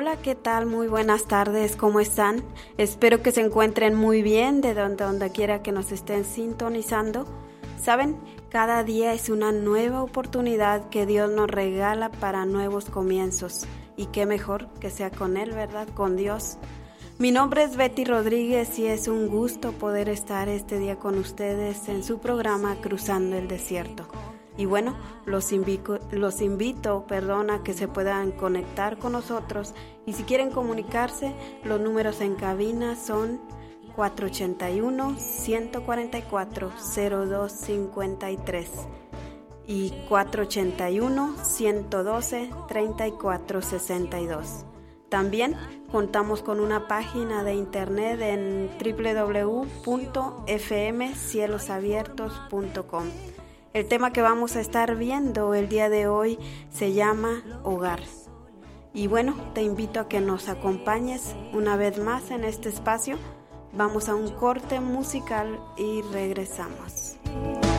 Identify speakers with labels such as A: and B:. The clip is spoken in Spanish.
A: Hola, ¿qué tal? Muy buenas tardes, ¿cómo están? Espero que se encuentren muy bien de donde quiera que nos estén sintonizando. ¿Saben? Cada día es una nueva oportunidad que Dios nos regala para nuevos comienzos. Y qué mejor que sea con Él, ¿verdad? Con Dios. Mi nombre es Betty Rodríguez y es un gusto poder estar este día con ustedes en su programa Cruzando el Desierto. Y bueno, los invito, a que se puedan conectar con nosotros y si quieren comunicarse, los números en cabina son 481-144-0253 y 481-112-3462. También contamos con una página de internet en www.fmcielosabiertos.com. El tema que vamos a estar viendo el día de hoy se llama Hogar. Y bueno, te invito a que nos acompañes una vez más en este espacio. Vamos a un corte musical y regresamos.